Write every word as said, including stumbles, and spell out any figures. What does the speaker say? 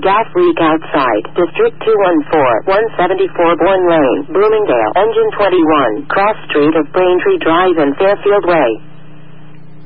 gas leak outside. District two one four, one seventy-four Bourne Lane, Bloomingdale. Engine twenty-one, cross street of Braintree Drive and Fairfield Way.